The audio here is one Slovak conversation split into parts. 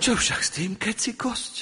čo však s tým, keď si kosť?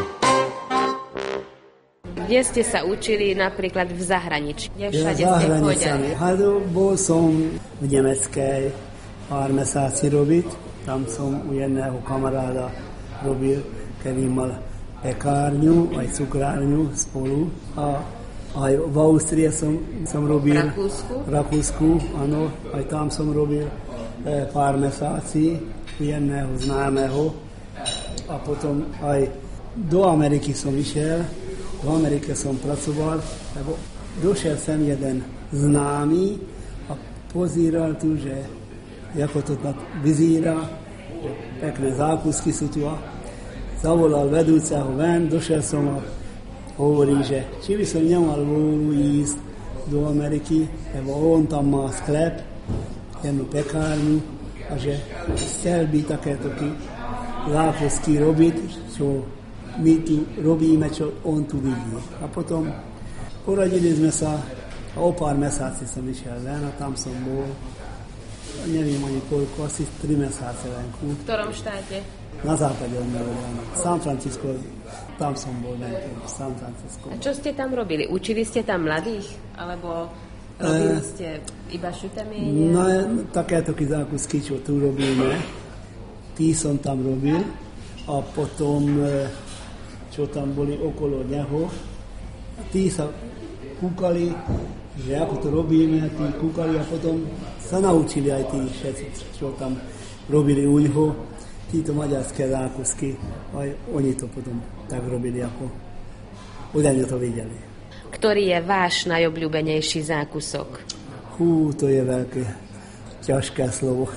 Kde ste sa učili napríklad v zahraničí? Kde všade za ste hranicami. Bol som v Nemeckej pár mesáci robiť. Tam som u jedného kamaráda robil, ktorý mal pekárňu, aj cukrárňu spolu. A aj v Ausztrii som robil. V Rakúsku, áno. Aj tam som robil pár mesáci u jedného známeho. A potom aj do Ameriky som išiel. V Amerike som pracoval, lebo došiel sem jeden známy a pozíral tu, že ako to tak vyzerá, pekné zákusky sú tu a zavolal vedúceho ven, došiel som a hovorí, že či by som nemal vôľu ísť do Ameriky, lebo on tam má sklep, jednu pekárnu a že chcel by takéto zákusky robiť, čo my tu robíme, čo on tu vidí. A potom poradili sme sa a o pár mesáci som išiel ven a tam som bol, neviem ani koľko, asi 3 mesáce venku. V ktorom štáte? Na západe od Ameriky. San Francisco, tam som bol venku, v San Francisco. A čo ste tam robili? Učili ste tam mladých? Alebo robili ste iba šutamienie? No, takéto zákusky, čo tu robíme, tí som tam robil a potom čo tam boli okolo neho. Tí sa kúkali, že ako to robíme, tí kúkali a potom sa naučili aj tí všetci, čo tam robili u neho. Títo maďarské zákusky, aj oni to potom tak robili, ako údajne to videli. Ktorý je váš najobľúbenejší zákusok? To je veľké, ťažké slovo.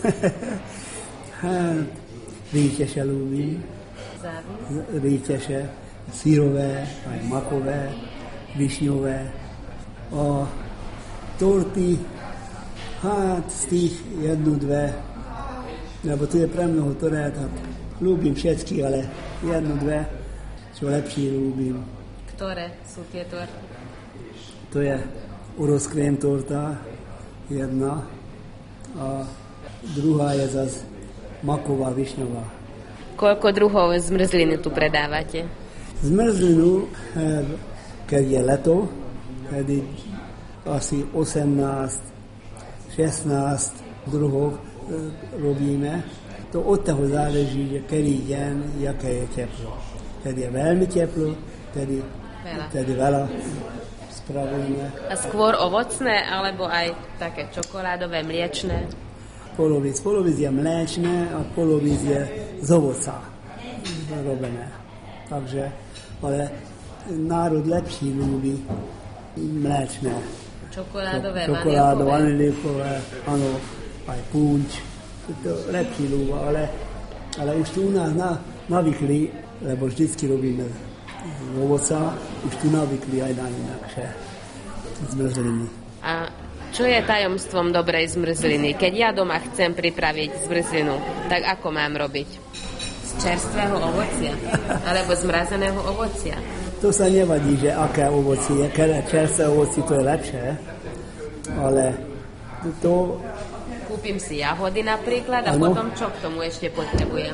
Rýteše ľúbim. Rýteše. Sírové, aj makové, višňové a torty, z tých 1-2, lebo tu je pre mnoho torét, ľúbim všetky, ale 1-2, čo lepší ľúbim. Ktoré sú tie torty? To je uroskrém torta, jedna, a druhá je zase maková, višňová. Koľko druhov zmrzliny tu predávate? Zmrzlinu, keď je leto, kedy asi 18, 16 druhov robíme. To od toho záleží, že kedy deň, jaké je teplo. Keď je veľmi teplo, tedy veľa spravujeme. A skôr ovocné, alebo aj také čokoládové, mliečné? Polovic je mliečné a polovic je z ovoca robené. Takže ale národ lepší ľúbi mliečné. Čokoládové, vanilíkové, áno, aj punč. To lepší ľúba, ale už tu u nás navykli, lebo vždycky robíme z ovoca, už tu navykli aj na inakšie zmrzliny. A čo je tajomstvom dobrej zmrzliny? Keď ja doma chcem pripraviť zmrzlinu, tak ako mám robiť? Z čerstvého ovocia? Alebo zmrazeného ovocia? To sa nevadí, že aké ovocie. Čerstvé ovocie to je lepšie, ale to... Kúpim si jahody napríklad a potom čo k tomu ešte potrebujem?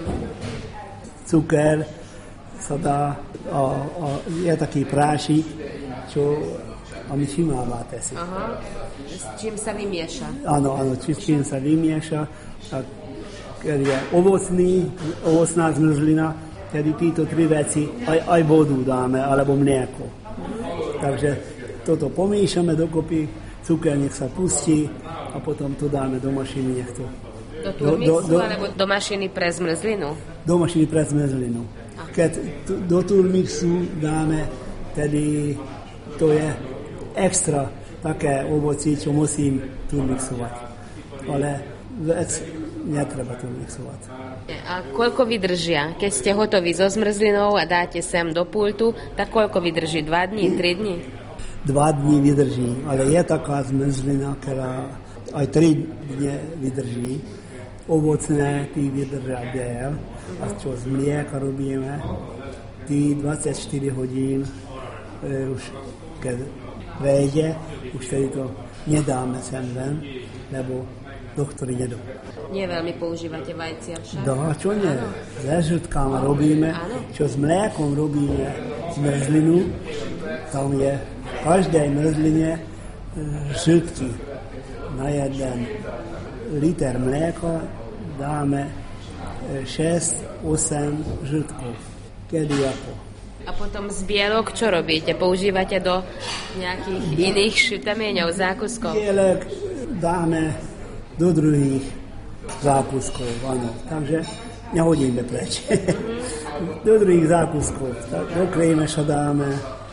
Cuker sa dá a je taký prášik, čo a my čimávate si. Aha. S čím sa vymieša? Áno, s čím sa vymieša. A keď je ovocná zmrzlina, tedy títo 3 veci, aj vodu dáme, alebo mlieko. Takže toto pomíšame dokopy, cuker nech sa pustí a potom to dáme do mašiny, nech to... Do turmixu, alebo do mašiny pre zmrzlinu? Do mašiny pre zmrzlinu. Keď do turmixu dáme, tedy to je extra také ovocie, čo musím turmixovať. Ale vec netreba turmixovať. A koľko vydržia? Keď ste hotoví so zmrzlinou a dáte sem do pultu, tak koľko vydrží? 2 dní, 3 dní? 2 dní vydrží, ale je taká zmrzlina, ktorá aj 3 dní vydrží. Ovocné, tí vydržia dél. A čo z mlieka robíme, tí 24 hodín už keď vejde, už tedy to nedáme sem ven, lebo doktori nedob. Nie veľmi používate vajcia však? Dá, čo nie? Se žrtkami robíme, čo s mlékom robíme zmrzlinu. Tam je v každej mrzline žrtky. Na 1 liter mléka dáme 6-8 žrtkov. Kedy ako. A potom z bielok čo robíte? Používate do nejakých iných šutamieňov, zákuskov? Bielok dáme do druhých zákuskov, áno. Takže nehodíme preč. Do druhých zákuskov. Do krejmeša dáme.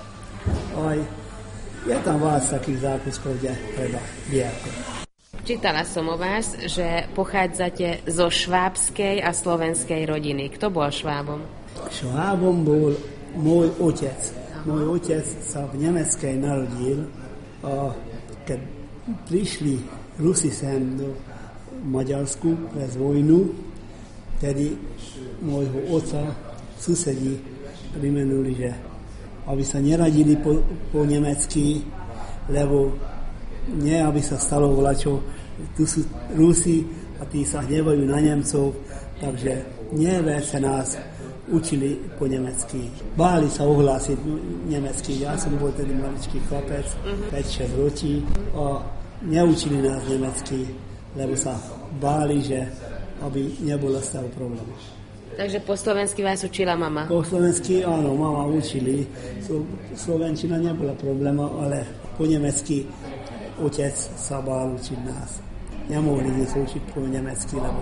Aj je tam vás takých zákuskov, kde treba bielko. Čítala som o vás, že pochádzate zo švábskej a slovenskej rodiny. Kto bol Švábom? Švábom bol môj otec. Môj otec sa v Nemeckej narodil a keď prišli Rusi sem do Maďarsku cez vojnu, tedy môjho otca susedi primenuli, že aby sa neradili po nemecky, lebo nie, aby sa stalo vlačo. Tu sú Rusi a tí sa hnevajú na Nemcov, takže nie sa nás učili po nemecky. Báli sa ohlásiť nemecky. Ja som bol tedy maličký chlapec, 5-6 ročí a neučili nás nemecky, lebo sa báli, že aby nebolo z toho problému. Takže po slovensky vás učila mama? Po slovensky, áno, mama učili. Slovenčina nebola probléma, ale po nemecky otec sa bál učiť nás. Nemohli sa učiť po nemecky, lebo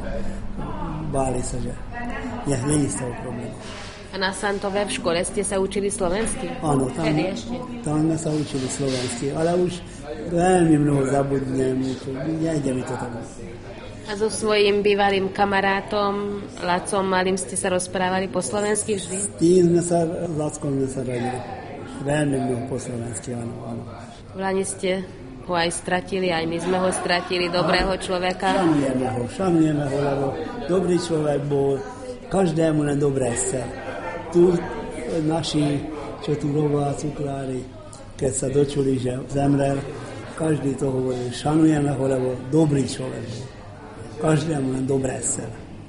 báli sa, že nie je z toho problému. A na Santove v škole ste sa učili slovensky? Áno, tam sme sa učili slovensky, ale už veľmi mnoho zabudnem, nejde mi to tam. A so svojím bývalým kamarátom Lacom Malým ste sa rozprávali po slovensky vždy? S tým Lackom sme sa radili. Veľmi mnoho po slovensky, áno. V Lani ste ho aj stratili, aj my sme ho stratili, dobrého človeka. Šanujeme ho, lebo dobrý človek bol, každému len dobré chce. Tu naši, čo tu robia cukrári, keď sa dočuli, že zemrel, každý to hovorí, šanujeme ho, lebo dobrý človek bol. Každému len dobré chcel.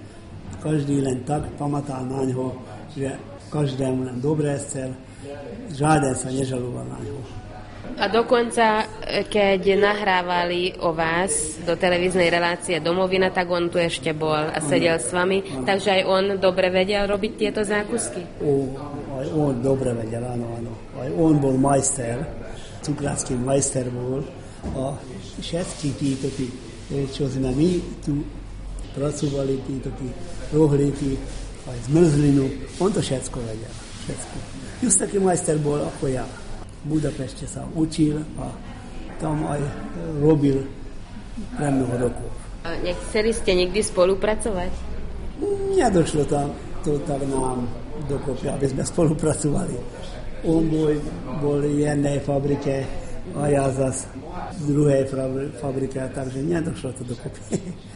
Každý len tak pamätá na ňo, že každému len dobré chcel. Žiaden sa nežaloval na ňo. A dokonca, keď nahrávali o vás do televíznej relácie Domovina, tak on tu ešte bol a sedel s vami. Takže aj on dobre vedel robiť tieto zákusky? Aj on dobre vedel, áno. Aj on bol majster, cukrársky majster bol. A všetky títo čo sme my tu pracovali, títo rohlíky, aj zmrzlinu, on to všetko vedel. Všetko. Just taký majster bol ako ja. V Budapešte sa učil a tam aj robil pre mnoho rokov. A nechceli ste nikdy spolupracovať? Nedošlo tam to tak nám dokopy, aby sme spolupracovali. On bol v jednej fabrike a ja zase v druhej fabrike, takže nedošlo to dokopy.